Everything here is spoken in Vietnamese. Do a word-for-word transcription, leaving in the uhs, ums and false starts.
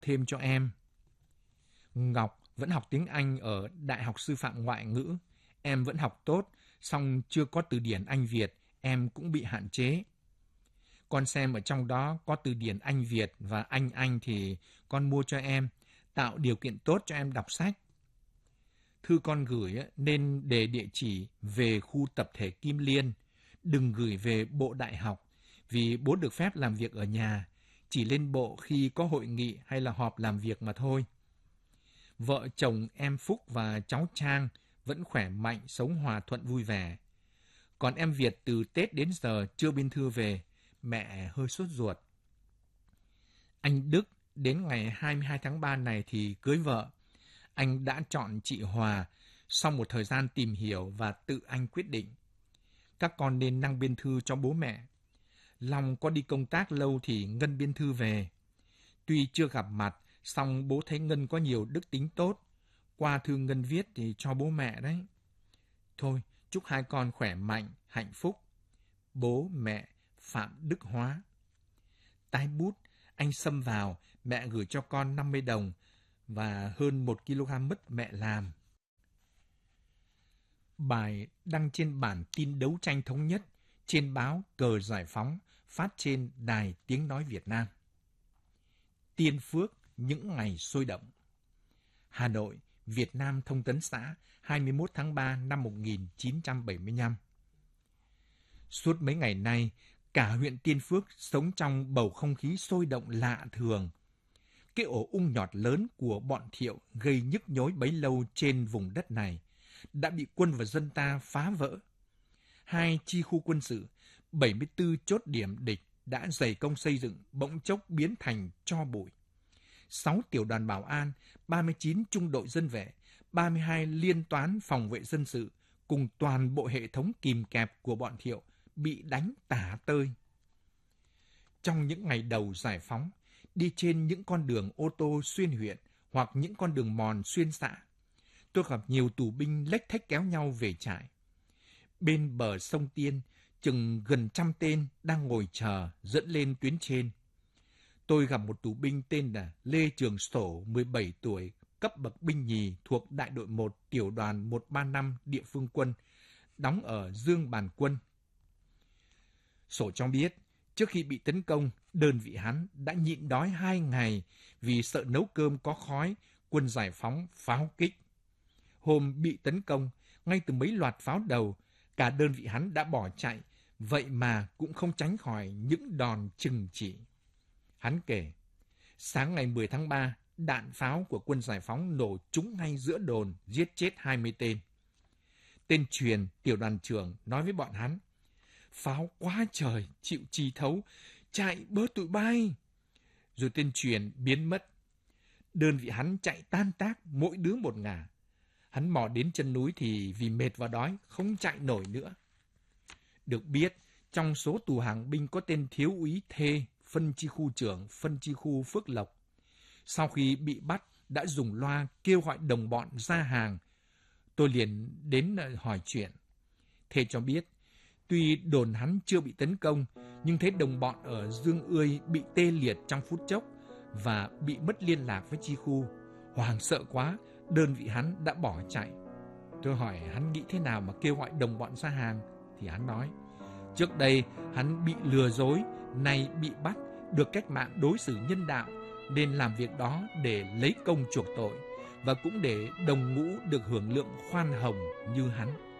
thêm cho em. Ngọc vẫn học tiếng Anh ở Đại học Sư phạm Ngoại ngữ. Em vẫn học tốt, song chưa có từ điển Anh Việt, em cũng bị hạn chế. Con xem ở trong đó có từ điển Anh Việt và Anh Anh thì con mua cho em, tạo điều kiện tốt cho em đọc sách. Thư con gửi nên đề địa chỉ về khu tập thể Kim Liên, đừng gửi về bộ đại học, vì bố được phép làm việc ở nhà, chỉ lên bộ khi có hội nghị hay là họp làm việc mà thôi. Vợ chồng em Phúc và cháu Trang vẫn khỏe mạnh, sống hòa thuận vui vẻ. Còn em Việt từ Tết đến giờ chưa biên thư về, mẹ hơi sốt ruột. Anh Đức đến ngày hai mươi hai tháng ba này thì cưới vợ. Anh đã chọn chị Hòa sau một thời gian tìm hiểu và tự anh quyết định. Các con nên năng biên thư cho bố mẹ. Long có đi công tác lâu thì Ngân biên thư về. Tuy chưa gặp mặt, song bố thấy Ngân có nhiều đức tính tốt. Qua thư Ngân viết thì cho bố mẹ đấy. Thôi, chúc hai con khỏe mạnh, hạnh phúc. Bố mẹ Phạm Đức Hóa. Tái bút, anh xâm vào, mẹ gửi cho con năm mươi đồng và hơn một ki lô gam mứt mẹ làm. Bài đăng trên bản tin đấu tranh thống nhất, trên báo Cờ Giải Phóng, phát trên Đài Tiếng Nói Việt Nam. Tiên Phước, những ngày sôi động. Hà Nội, Việt Nam Thông tấn xã, hai mươi mốt tháng ba năm một nghìn chín trăm bảy mươi lăm. Suốt mấy ngày nay, cả huyện Tiên Phước sống trong bầu không khí sôi động lạ thường. Cái ổ ung nhọt lớn của bọn Thiệu gây nhức nhối bấy lâu trên vùng đất này đã bị quân và dân ta phá vỡ. Hai chi khu quân sự, bảy mươi tư chốt điểm địch đã dày công xây dựng bỗng chốc biến thành tro bụi. Sáu tiểu đoàn bảo an, ba mươi chín trung đội dân vệ, ba mươi hai liên toán phòng vệ dân sự cùng toàn bộ hệ thống kìm kẹp của bọn Thiệu bị đánh tả tơi. Trong những ngày đầu giải phóng, đi trên những con đường ô tô xuyên huyện hoặc những con đường mòn xuyên xã, tôi gặp nhiều tù binh lếch thếch kéo nhau về trại. Bên bờ sông Tiên, chừng gần trăm tên đang ngồi chờ dẫn lên tuyến trên. Tôi gặp một tù binh tên là Lê Trường Sổ, mười bảy tuổi, cấp bậc binh nhì thuộc đại đội một tiểu đoàn một ba năm địa phương quân, đóng ở Dương Bàn Quân. Sổ cho biết, trước khi bị tấn công, đơn vị hắn đã nhịn đói hai ngày vì sợ nấu cơm có khói, quân giải phóng pháo kích. Hôm bị tấn công, ngay từ mấy loạt pháo đầu, cả đơn vị hắn đã bỏ chạy, vậy mà cũng không tránh khỏi những đòn trừng trị. Hắn kể, sáng ngày mười tháng ba, đạn pháo của quân giải phóng nổ trúng ngay giữa đồn, giết chết hai mươi tên. Tên Truyền, tiểu đoàn trưởng, nói với bọn hắn, pháo quá trời, chịu chi thấu, chạy bớt tụi bay. Rồi tên Truyền biến mất. Đơn vị hắn chạy tan tác, mỗi đứa một ngả. Hắn mò đến chân núi thì vì mệt và đói, không chạy nổi nữa. Được biết, trong số tù hàng binh có tên Thiếu úy Thê, phân chi khu trưởng, phân chi khu Phước Lộc. Sau khi bị bắt, đã dùng loa kêu gọi đồng bọn ra hàng. Tôi liền đến hỏi chuyện. Thê cho biết, tuy đồn hắn chưa bị tấn công, nhưng thấy đồng bọn ở Dương Ươi bị tê liệt trong phút chốc và bị mất liên lạc với chi khu. Hoảng sợ quá, đơn vị hắn đã bỏ chạy. Tôi hỏi hắn nghĩ thế nào mà kêu gọi đồng bọn ra hàng, thì hắn nói, trước đây hắn bị lừa dối, nay bị bắt, được cách mạng đối xử nhân đạo, nên làm việc đó để lấy công chuộc tội, và cũng để đồng ngũ được hưởng lượng khoan hồng như hắn.